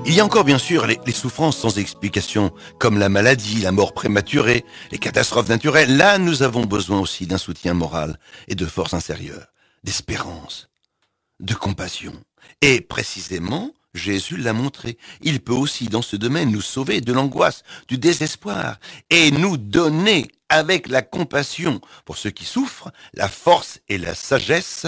Il y a encore bien sûr les souffrances sans explication, comme la maladie, la mort prématurée, les catastrophes naturelles. Là, nous avons besoin aussi d'un soutien moral et de force intérieure, d'espérance, de compassion. Et précisément, Jésus l'a montré. Il peut aussi, dans ce domaine, nous sauver de l'angoisse, du désespoir, et nous donner, avec la compassion pour ceux qui souffrent, la force et la sagesse